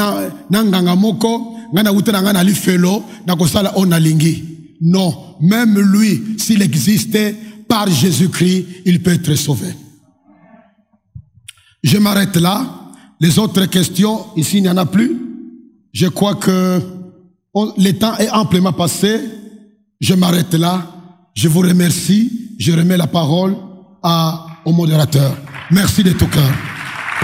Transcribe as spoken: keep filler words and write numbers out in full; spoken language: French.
nanganga moko ngana utana ngana li felo na kosala onalingi. Non, même lui, s'il existait par Jésus-Christ, il peut être sauvé. Je m'arrête là. Les autres questions, ici il n'y en a plus. Je crois que on, le temps est amplement passé. Je m'arrête là. Je vous remercie. Je remets la parole à, au modérateur. Merci de tout cœur.